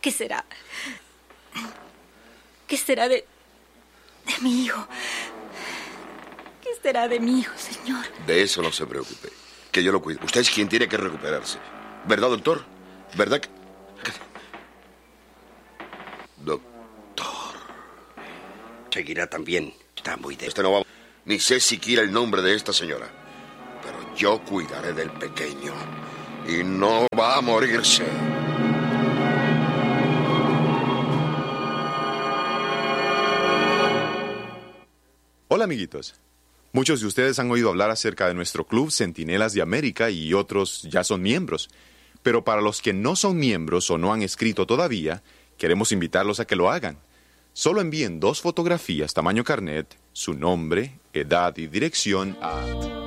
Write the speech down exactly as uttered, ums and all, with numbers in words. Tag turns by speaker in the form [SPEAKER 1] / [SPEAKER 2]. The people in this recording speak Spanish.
[SPEAKER 1] ¿Qué será? ¿Qué será de, de mi hijo? ¿Qué será de mi hijo, señor?
[SPEAKER 2] De eso no se preocupe, que yo lo cuido. Usted es quien tiene que recuperarse. ¿Verdad, doctor? ¿Verdad que...? Doctor...
[SPEAKER 3] Seguirá también. Está muy débil.
[SPEAKER 2] Este no va... Ni sé siquiera el nombre de esta señora. Pero yo cuidaré del pequeño. Y no va a morirse.
[SPEAKER 4] Hola, amiguitos. Muchos de ustedes han oído hablar acerca de nuestro club Centinelas de América y otros ya son miembros. Pero para los que no son miembros o no han escrito todavía, queremos invitarlos a que lo hagan. Solo envíen dos fotografías tamaño carnet, su nombre, edad y dirección a...